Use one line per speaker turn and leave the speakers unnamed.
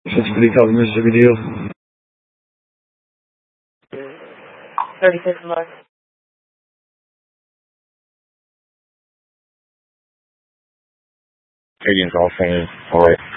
$50 Mississippi deal.
36 North.
Agents all same. All right.